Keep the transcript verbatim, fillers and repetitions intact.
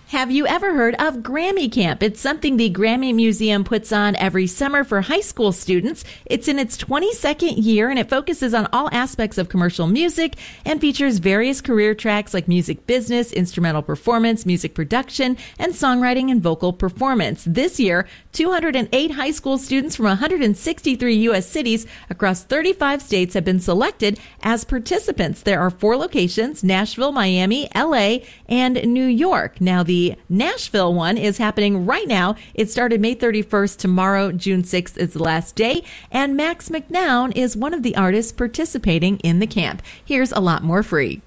Have you ever heard of Grammy Camp? It's something the Grammy Museum puts on every summer for high school students. It's in its twenty-second year, and it focuses on all aspects of commercial music and features various career tracks like music business, instrumental performance, music production, and songwriting and vocal performance. This year, two hundred eight high school students from one hundred sixty-three U S cities across thirty-five states have been selected as participants. There are four locations: Nashville, Miami, L A, and New York. Now, the The Nashville one is happening right now. It started May thirty-first. Tomorrow, June sixth, is the last day. And Max McNown is one of the artists participating in the camp. Here's a lot more free.